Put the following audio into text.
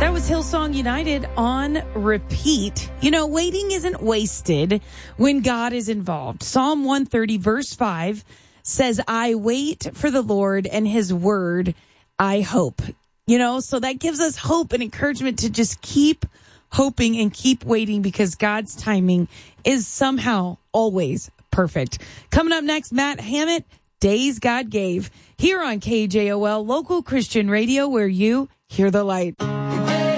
That was Hillsong United on repeat. You know, waiting isn't wasted when God is involved. Psalm 130 verse 5 says, I wait for the Lord and his word I hope. You know, so that gives us hope and encouragement to just keep hoping and keep waiting because God's timing is somehow always perfect. Coming up next, Matt Hammett, Days God Gave, here on KJOL, local Christian radio where you hear the light.